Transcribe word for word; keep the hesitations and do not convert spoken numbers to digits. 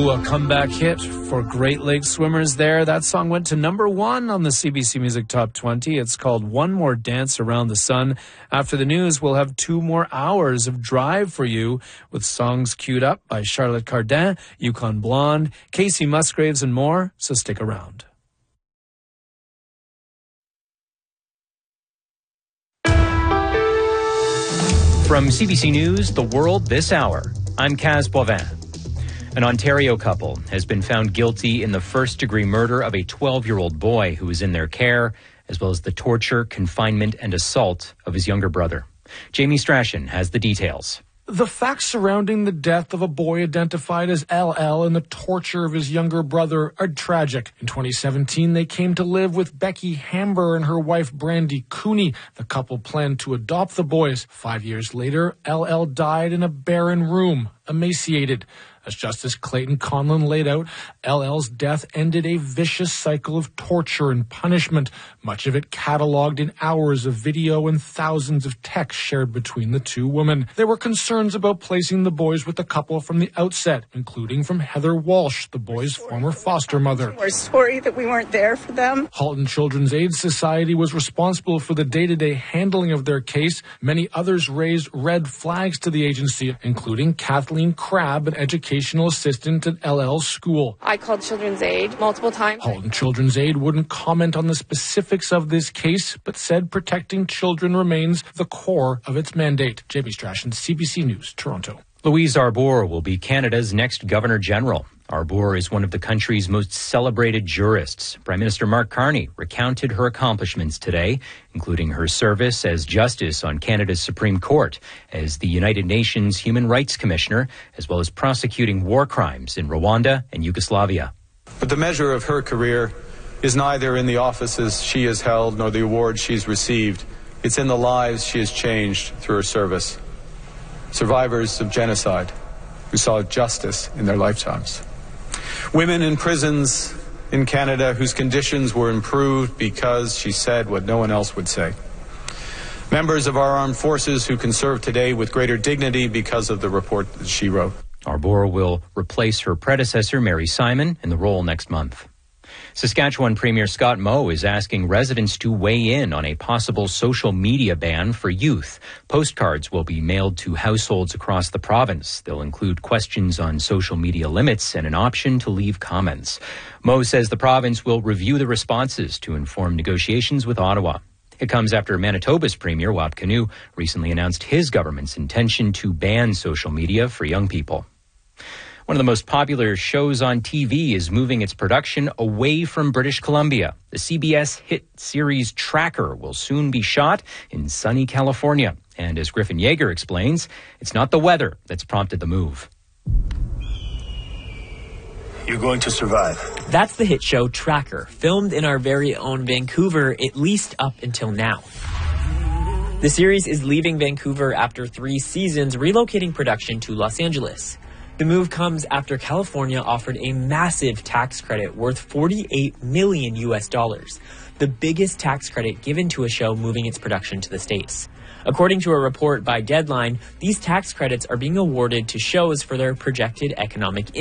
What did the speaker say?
Ooh, a comeback hit for Great Lakes swimmers there. That song went to number one on the C B C Music Top twenty. It's called One More Dance Around the Sun. After the news, we'll have two more hours of drive for you with songs queued up by Charlotte Cardin, Yukon Blonde, Casey Musgraves, and more, so stick around. From C B C News, The World This Hour, I'm Kaz Boivin. An Ontario couple has been found guilty in the first-degree murder of a twelve-year-old boy who was in their care, as well as the torture, confinement, and assault of his younger brother. Jamie Strachan has the details. The facts surrounding the death of a boy identified as L L and the torture of his younger brother are tragic. In twenty seventeen, they came to live with Becky Hamber and her wife Brandy Cooney. The couple planned to adopt the boys. Five years later, L L died in a barren room, emaciated. As Justice Clayton Conlon laid out, L L's death ended a vicious cycle of torture and punishment, much of it cataloged in hours of video and thousands of texts shared between the two women. There were concerns about placing the boys with the couple from the outset, including from Heather Walsh, the boys' former foster mother. We're sorry that we weren't there for them. Halton Children's Aid Society was responsible for the day-to-day handling of their case. Many others raised red flags to the agency, including Kathleen Crabb, an education assistant at L L's school. I called Children's Aid multiple times. Halton Children's Aid wouldn't comment on the specifics of this case, but said protecting children remains the core of its mandate. Jamie Strachan, C B C News, Toronto. Louise Arbour will be Canada's next Governor-General. Arbour is one of the country's most celebrated jurists. Prime Minister Mark Carney recounted her accomplishments today, including her service as Justice on Canada's Supreme Court, as the United Nations Human Rights Commissioner, as well as prosecuting war crimes in Rwanda and Yugoslavia. But the measure of her career is neither in the offices she has held nor the awards she's received. It's in the lives she has changed through her service. Survivors of genocide who saw justice in their lifetimes. Women in prisons in Canada whose conditions were improved because she said what no one else would say. Members of our armed forces who can serve today with greater dignity because of the report that she wrote. Arbour will replace her predecessor, Mary Simon, in the role next month. Saskatchewan Premier Scott Moe is asking residents to weigh in on a possible social media ban for youth. Postcards will be mailed to households across the province. They'll include questions on social media limits and an option to leave comments. Moe says the province will review the responses to inform negotiations with Ottawa. It comes after Manitoba's Premier, Wap Kinew, recently announced his government's intention to ban social media for young people. One of the most popular shows on T V is moving its production away from British Columbia. The C B S hit series Tracker will soon be shot in sunny California. And as Griffin Yeager explains, it's not the weather that's prompted the move. You're going to survive. That's the hit show Tracker, filmed in our very own Vancouver, at least up until now. The series is leaving Vancouver after three seasons, relocating production to Los Angeles. The move comes after California offered a massive tax credit worth forty-eight million U S dollars, the biggest tax credit given to a show moving its production to the States. According to a report by Deadline, these tax credits are being awarded to shows for their projected economic impact.